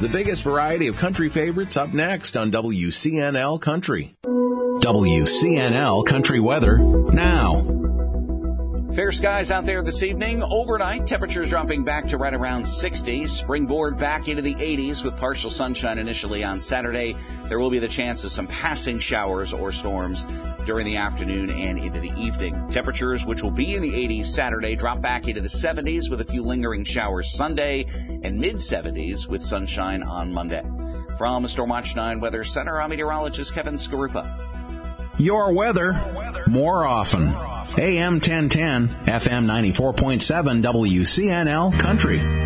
The biggest variety of country favorites up next on WCNL Country. WCNL Country Weather now. Fair skies out there this evening. Overnight, temperatures dropping back to right around 60. Springboard back into the 80s with partial sunshine initially on Saturday. There will be the chance of some passing showers or storms during the afternoon and into the evening. Temperatures, which will be in the 80s Saturday, drop back into the 70s with a few lingering showers Sunday and mid-70s with sunshine on Monday. From Stormwatch 9 Weather Center, I'm meteorologist Kevin Skarupa. Your weather, more often. AM 1010, FM 94.7, WCNL Country.